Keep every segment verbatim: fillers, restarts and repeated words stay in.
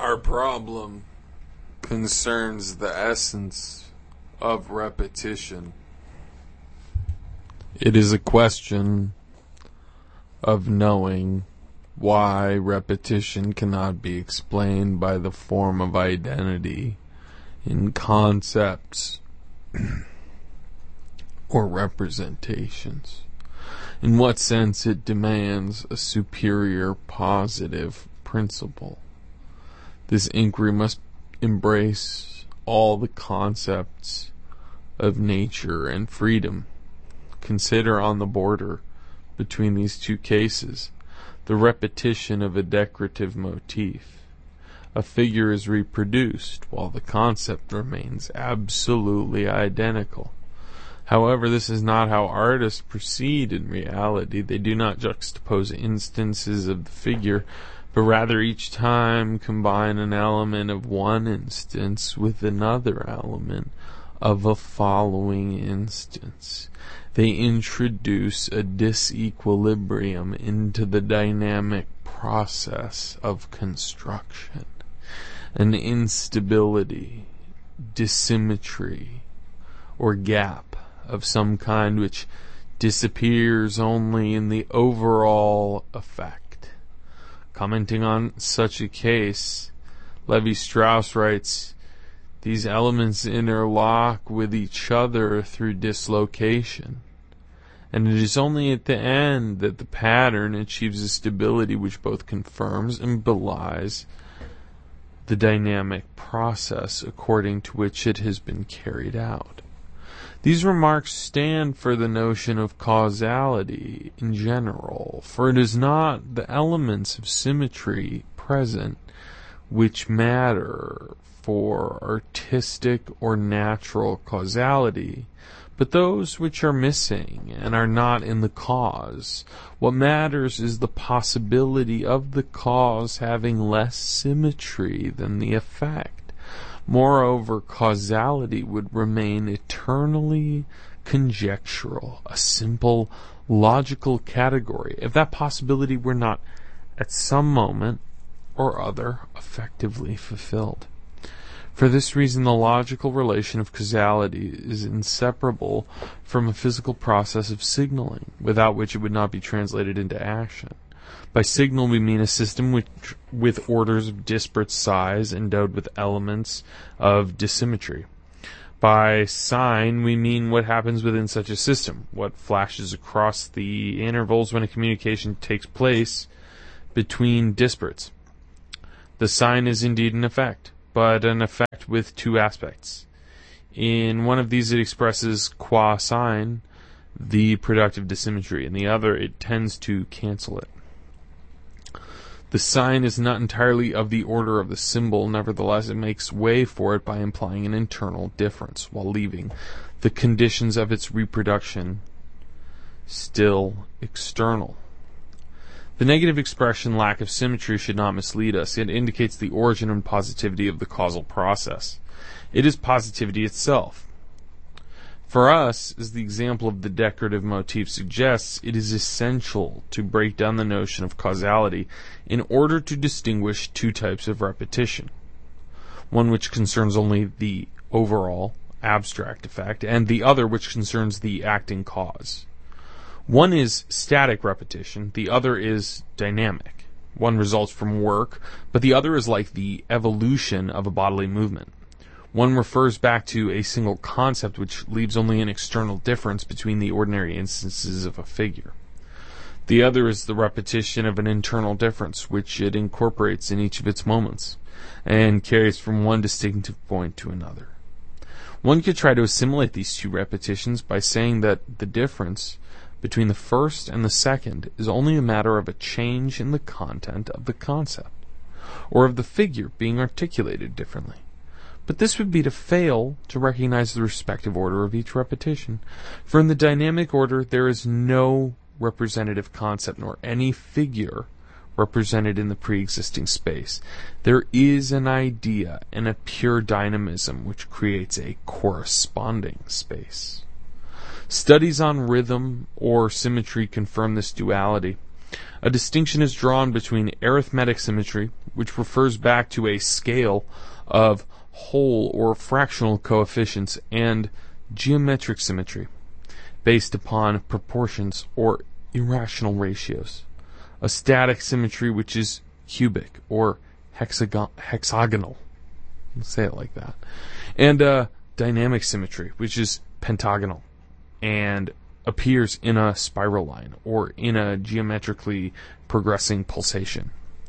Our problem concerns the essence of repetition. It is a question of knowing why repetition cannot be explained by the form of identity in concepts or representations. In what sense it demands a superior positive principle. This inquiry must embrace all the concepts of nature and freedom. Consider on the border between these two cases the repetition of a decorative motif. A figure is reproduced while the concept remains absolutely identical. However, this is not how artists proceed in reality. They do not juxtapose instances of the figure, but rather each time combine an element of one instance with another element of a following instance. They introduce a disequilibrium into the dynamic process of construction, an instability, dissymmetry, or gap of some kind which disappears only in the overall effect. Commenting on such a case, Levi-Strauss writes, "These elements interlock with each other through dislocation, and it is only at the end that the pattern achieves a stability which both confirms and belies the dynamic process according to which it has been carried out." These remarks stand for the notion of causality in general, for it is not the elements of symmetry present which matter for artistic or natural causality, but those which are missing and are not in the cause. What matters is the possibility of the cause having less symmetry than the effect. Moreover, causality would remain eternally conjectural, a simple logical category, if that possibility were not at some moment or other effectively fulfilled. For this reason, the logical relation of causality is inseparable from a physical process of signaling, without which it would not be translated into action. By signal we mean a system which, with orders of disparate size endowed with elements of dissymmetry. By sign we mean what happens within such a system, what flashes across the intervals when a communication takes place between disparates. The sign is indeed an effect, but an effect with two aspects. In one of these it expresses qua sign the productive dissymmetry, in the other it tends to cancel it. The sign is not entirely of the order of the symbol, nevertheless it makes way for it by implying an internal difference, while leaving the conditions of its reproduction still external. The negative expression lack of symmetry should not mislead us. It indicates the origin and positivity of the causal process. It is positivity itself. For us, as the example of the decorative motif suggests, it is essential to break down the notion of causality in order to distinguish two types of repetition. One which concerns only the overall, abstract effect, and the other which concerns the acting cause. One is static repetition, the other is dynamic. One results from work, but the other is like the evolution of a bodily movement. One refers back to a single concept which leaves only an external difference between the ordinary instances of a figure. The other is the repetition of an internal difference which it incorporates in each of its moments, and carries from one distinctive point to another. One could try to assimilate these two repetitions by saying that the difference between the first and the second is only a matter of a change in the content of the concept, or of the figure being articulated differently. But this would be to fail to recognize the respective order of each repetition, for in the dynamic order there is no representative concept nor any figure represented in the pre-existing space. There is an idea and a pure dynamism which creates a corresponding space. Studies on rhythm or symmetry confirm this duality. A distinction is drawn between arithmetic symmetry, which refers back to a scale of whole or fractional coefficients, and geometric symmetry, based upon proportions or irrational ratios. A static symmetry, which is cubic or hexagon- hexagonal. Let's say it like that. And uh, dynamic symmetry, which is pentagonal and appears in a spiral line or in a geometrically progressing pulsation.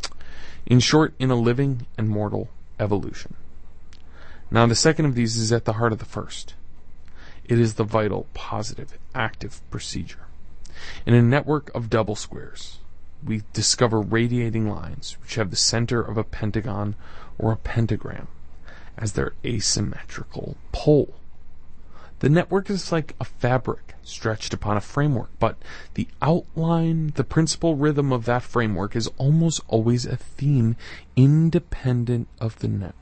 In short, in a living and mortal evolution. Now, the second of these is at the heart of the first. It is the vital, positive, active procedure. In a network of double squares, we discover radiating lines which have the center of a pentagon or a pentagram as their asymmetrical pole. The network is like a fabric stretched upon a framework, but the outline, the principal rhythm of that framework is almost always a theme independent of the network.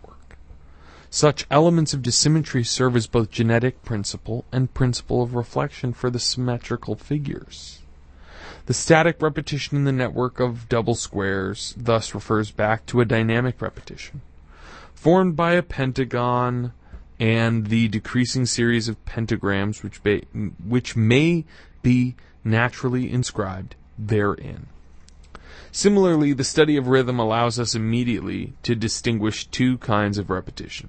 Such elements of dissymmetry serve as both genetic principle and principle of reflection for the symmetrical figures. The static repetition in the network of double squares thus refers back to a dynamic repetition, formed by a pentagon and the decreasing series of pentagrams which, ba- which may be naturally inscribed therein. Similarly, the study of rhythm allows us immediately to distinguish two kinds of repetition.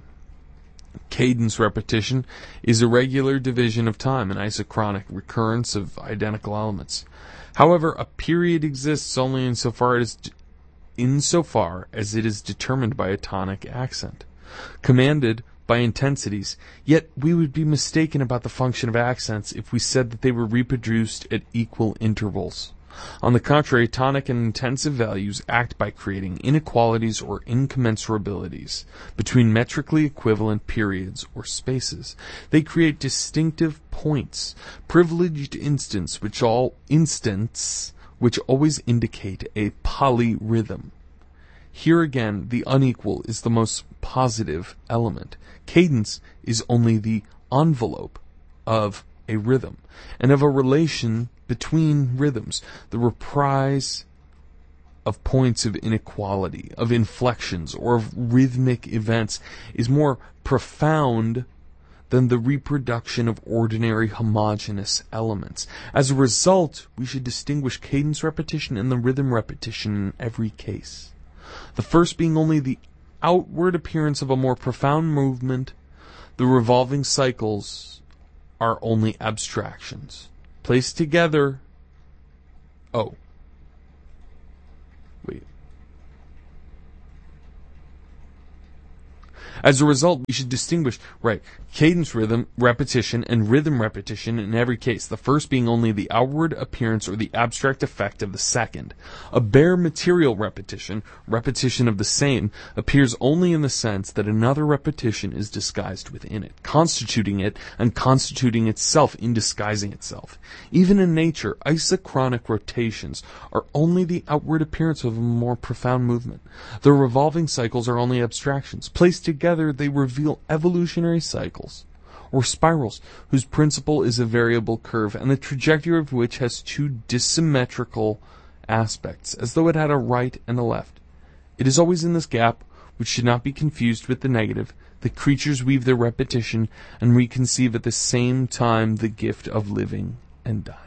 Cadence repetition is a regular division of time, an isochronic recurrence of identical elements. However, a period exists only insofar as, insofar as it is determined by a tonic accent, commanded by intensities, yet we would be mistaken about the function of accents if we said that they were reproduced at equal intervals. On the contrary, tonic and intensive values act by creating inequalities or incommensurabilities between metrically equivalent periods or spaces. They create distinctive points, privileged instants, which all instants which always indicate a polyrhythm. Here again, the unequal is the most positive element. Cadence is only the envelope of a rhythm, and of a relation between rhythms, the reprise of points of inequality, of inflections, or of rhythmic events is more profound than the reproduction of ordinary homogeneous elements. As a result, we should distinguish cadence repetition and the rhythm repetition in every case. The first being only the outward appearance of a more profound movement, the revolving cycles are only abstractions. Placed together, oh, wait. As a result, we should distinguish, right, cadence rhythm repetition and rhythm repetition in every case, the first being only the outward appearance or the abstract effect of the second. A bare material repetition, repetition of the same, appears only in the sense that another repetition is disguised within it, constituting it and constituting itself in disguising itself. Even in nature, isochronic rotations are only the outward appearance of a more profound movement. The revolving cycles are only abstractions. Placed together, they reveal evolutionary cycles, or spirals, whose principle is a variable curve, and the trajectory of which has two dissymmetrical aspects, as though it had a right and a left. It is always in this gap, which should not be confused with the negative, that creatures weave their repetition and reconceive at the same time the gift of living and dying.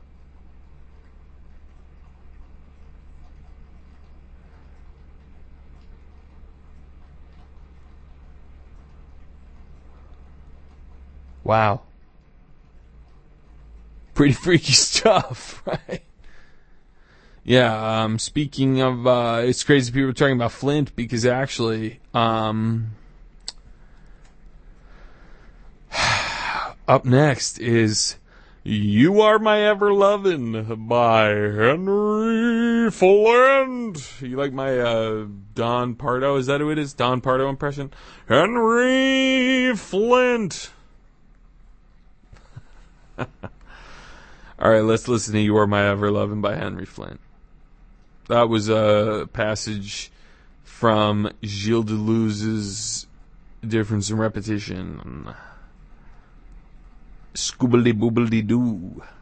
Wow. Pretty freaky stuff, right? Yeah, um, speaking of, uh, it's crazy people are talking about Flint because actually, um, up next is You Are My Ever-Lovin' by Henry Flint. You like my, uh, Don Pardo? Is that who it is? Don Pardo impression? Henry Flint. Alright, let's listen to You Are My Ever-Lovin' by Henry Flint. That was a passage from Gilles Deleuze's Difference in Repetition. Scoobly-boobly-doo.